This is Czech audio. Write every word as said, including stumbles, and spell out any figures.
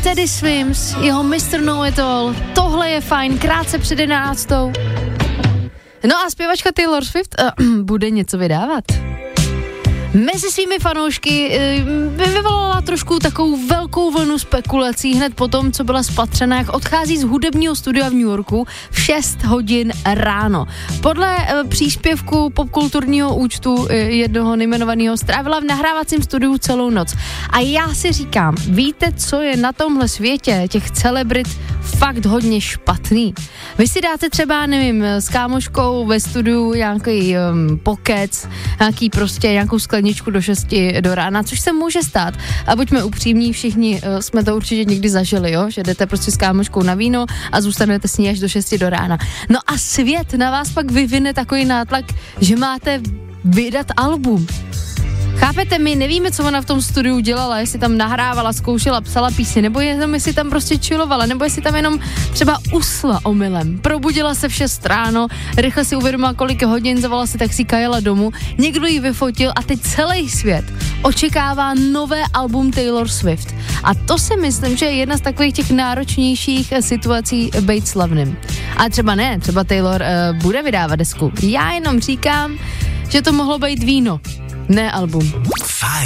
Teddy Swims, jeho mister Know It All, tohle je fajn, krátce před jedenáctou. No a zpěvačka Taylor Swift uh, bude něco vydávat. Mezi svými fanoušky uh, vyvolala trošku takovou velkou vlnu spekulací hned po tom, co byla spatřena, jak odchází z hudebního studia v New Yorku v šest hodin ráno. Podle uh, příspěvku popkulturního účtu uh, jednoho nejmenovaného strávila v nahrávacím studiu celou noc. A já si říkám, víte, co je na tomhle světě těch celebrit fakt hodně špatný. Vy si dáte třeba, nevím, s kámoškou ve studiu nějaký um, pokec, nějaký prostě nějakou skleničku do šesti do rána, což se může stát. A buďme upřímní, všichni uh, jsme to určitě někdy zažili, jo? Že jdete prostě s kámoškou na víno a zůstanete s ní až do šesti do rána. No a svět na vás pak vyvine takový nátlak, že máte vydat album. Chápete, my nevíme, co ona v tom studiu dělala, jestli tam nahrávala, zkoušela, psala písně, nebo jenom jestli tam prostě chillovala, nebo jestli tam jenom třeba usla omylem. Probudila se v šest ráno, rychle si uvědomila, kolik hodin, zavolala si taxíka, jela domů, někdo ji vyfotil a teď celý svět očekává nové album Taylor Swift. A to si myslím, že je jedna z takových těch náročnějších situací být slavným. A třeba ne, třeba Taylor uh, bude vydávat desku. Já jenom říkám, že to mohlo být víno, ne album.